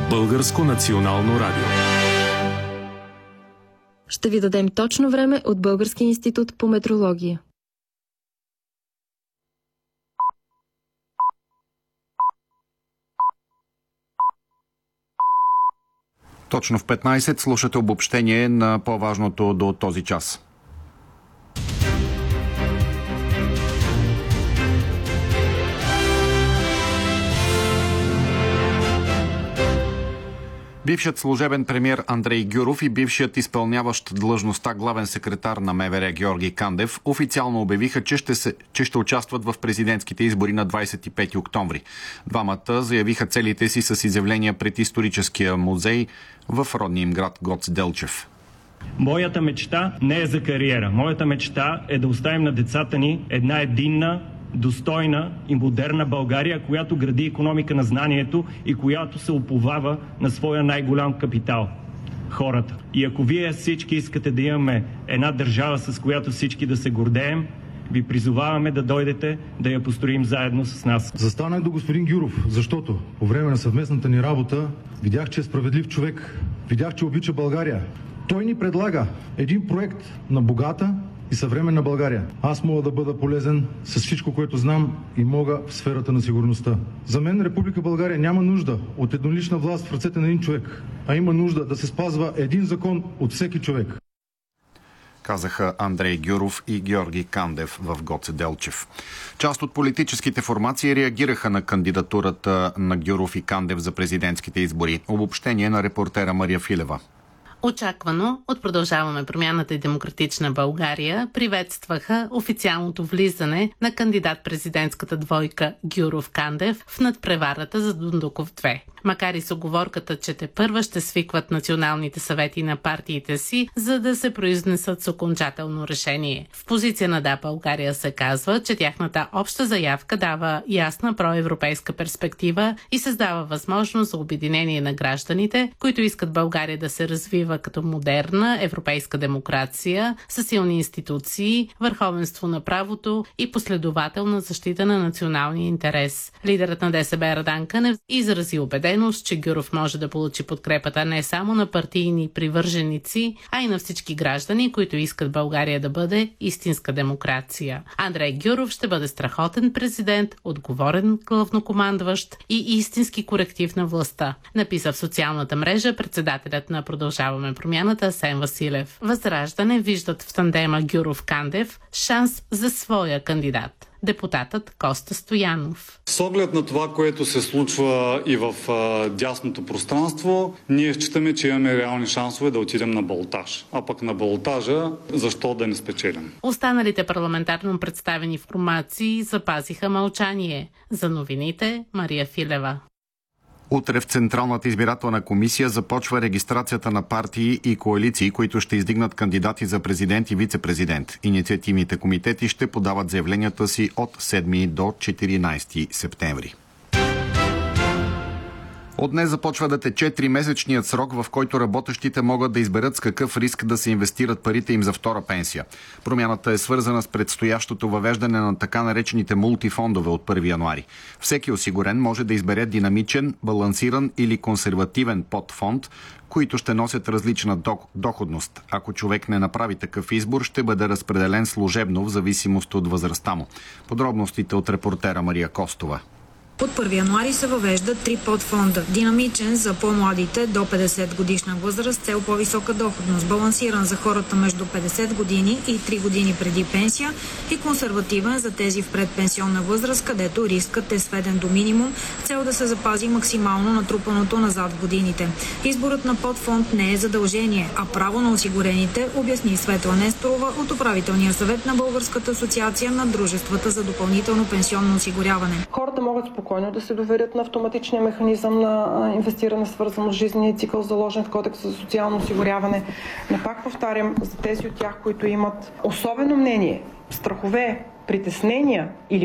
Българско национално радио. Ще ви дадем точно време от Българския институт по метрология. Точно в 15 слушате обобщение на по-важното до този час. Бившият служебен премиер Андрей Гюров и бившият изпълняващ длъжността главен секретар на МВР Георги Кандев официално обявиха, че ще участват в президентските избори на 25 октомври. Двамата заявиха целите си с изявления пред историческия музей в родния им град Гоце Делчев. Моята мечта не е за кариера. Моята мечта е да оставим на децата ни една единна, достойна и модерна България, която гради икономика на знанието и която се уповава на своя най-голям капитал – хората. И ако вие всички искате да имаме една държава, с която всички да се гордеем, ви призоваваме да дойдете да я построим заедно с нас. Застанах до господин Гюров, защото по време на съвместната ни работа видях, че е справедлив човек. Видях, че обича България. Той ни предлага един проект на богата и съвременна България. Аз мога да бъда полезен с всичко, което знам и мога в сферата на сигурността. За мен Република България няма нужда от еднолична власт в ръцете на един човек, а има нужда да се спазва един закон от всеки човек. Казаха Андрей Гюров и Георги Кандев в Гоце Делчев. Част от политическите формации реагираха на кандидатурата на Гюров и Кандев за президентските избори. Обобщение на репортера Мария Филева. Очаквано от Продължаваме промяната и Демократична България приветстваха официалното влизане на кандидат-президентската двойка Гюров-Кандев в надпреварата за Дондуков 2. Макар и с уговорката, че тепърва ще свикват националните съвети на партиите си, за да се произнесат с окончателно решение. В позиция на Да, България се казва, че тяхната обща заявка дава ясна проевропейска перспектива и създава възможност за обединение на гражданите, които искат България да се развива като модерна европейска демокрация, със силни институции, върховенство на правото и последователна защита на националния интерес. Лидерът на ДСБ Радан Кънев изрази убеденост, че Гюров може да получи подкрепата не само на партийни привърженици, а и на всички граждани, които искат България да бъде истинска демокрация. Андрей Гюров ще бъде страхотен президент, отговорен главнокомандващ и истински коректив на властта, написа в социалната мрежа председателят на Продължаваме промяната Асен Василев. Възраждане виждат в тандема Гюров-Кандев шанс за своя кандидат. Депутатът Коста Стоянов. С оглед на това, което се случва и в дясното пространство, ние считаме, че имаме реални шансове да отидем на балотаж. А пък на балотажа, защо да не спечелим? Останалите парламентарно представени формации запазиха мълчание. За новините Мария Филева. Утре в Централната избирателна комисия започва регистрацията на партии и коалиции, които ще издигнат кандидати за президент и вице-президент. Инициативните комитети ще подават заявленията си от 7 до 14 септември. От днес започва да тече 3-месечният срок, в който работещите могат да изберат с какъв риск да се инвестират парите им за втора пенсия. Промяната е свързана с предстоящото въвеждане на така наречените мултифондове от 1 януари. Всеки осигурен може да избере динамичен, балансиран или консервативен подфонд, които ще носят различна доходност. Ако човек не направи такъв избор, ще бъде разпределен служебно в зависимост от възрастта му. Подробностите от репортера Мария Костова. От 1 януари се въвеждат 3 подфонда. Динамичен за по-младите до 50 годишна възраст, цел по-висока доходност. Балансиран за хората между 50 години и 3 години преди пенсия и консервативен за тези в предпенсионна възраст, където рискът е сведен до минимум, цел да се запази максимално натрупаното назад в годините. Изборът на подфонд не е задължение, а право на осигурените, обясни Светла Несторова от управителния съвет на Българската асоциация на дружествата за допълнително пенсионно осигуряване. Хората могат спокойно да се доверят на автоматичния механизъм на инвестиране, свързано с жизнения цикъл, заложен в Кодекса за социално осигуряване. Но пак повтарям, за тези от тях, които имат особено мнение, страхове, притеснения или